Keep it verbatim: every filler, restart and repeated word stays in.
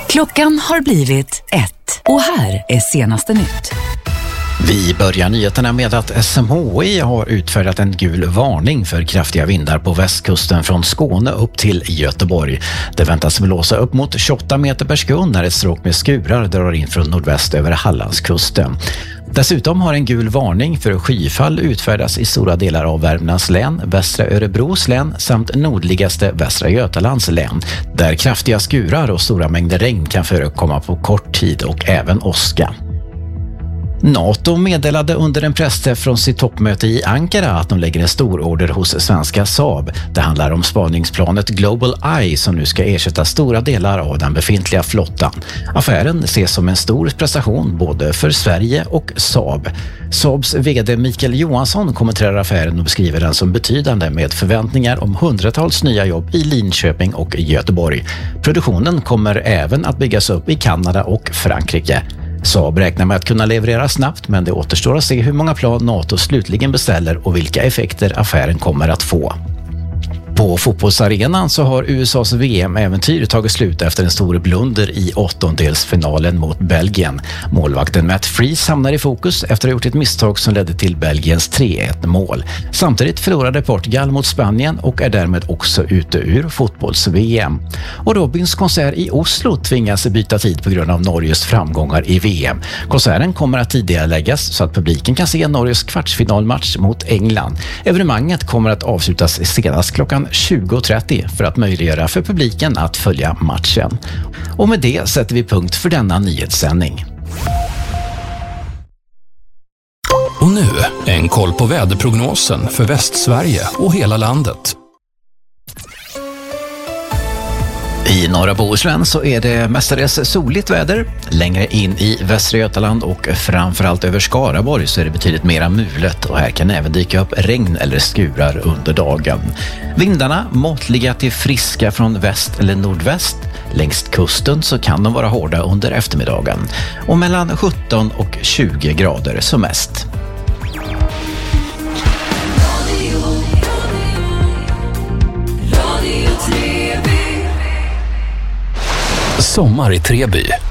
Klockan har blivit ett och här är senaste nytt. Vi börjar nyheterna med att S M H I har utfärdat en gul varning för kraftiga vindar på västkusten från Skåne upp till Göteborg. Det väntas blåsa upp mot tjugoåtta meter per sekund när ett stråk med skurar drar in från nordväst över Hallandskusten. Dessutom har en gul varning för skyfall utfärdats i stora delar av Värmlands län, västra Örebros län samt nordligaste västra Götalands län, där kraftiga skurar och stora mängder regn kan förekomma på kort tid och även åska. NATO meddelade under en pressträff från sitt toppmöte i Ankara att de lägger en stor order hos svenska Saab. Det handlar om spaningsplanet Global Eye som nu ska ersätta stora delar av den befintliga flottan. Affären ses som en stor prestation både för Sverige och Saab. Saabs vd Mikael Johansson kommenterar affären och beskriver den som betydande med förväntningar om hundratals nya jobb i Linköping och Göteborg. Produktionen kommer även att byggas upp i Kanada och Frankrike. Saab räknar med att kunna leverera snabbt, men det återstår att se hur många plan NATO slutligen beställer och vilka effekter affären kommer att få. På fotbollsarenan så har U S A:s V M-äventyr tagit slut efter en stor blunder i åttondelsfinalen mot Belgien. Målvakten Matt Freese hamnar i fokus efter att ha gjort ett misstag som ledde till Belgiens tre ett mål. Samtidigt förlorade Portugal mot Spanien och är därmed också ute ur fotbolls-V M. Och Robins konsert i Oslo tvingas byta tid på grund av Norges framgångar i V M. Konserten kommer att tidigareläggas så att publiken kan se Norges kvartsfinalmatch mot England. Evenemanget kommer att avslutas senast klockan tjugo trettio för att möjliggöra för publiken att följa matchen. Och med det sätter vi punkt för denna nyhetssändning. Och nu en koll på väderprognosen för Västsverige och hela landet. I norra Bohuslän så är det mestadels soligt väder. Längre in i västra Götaland och framförallt över Skaraborg så är det betydligt mera mulet och här kan även dyka upp regn eller skurar under dagen. Vindarna måttliga till friska från väst eller nordväst. Längs kusten så kan de vara hårda under eftermiddagen och mellan sjutton och tjugo grader som mest. Sommar i Treby.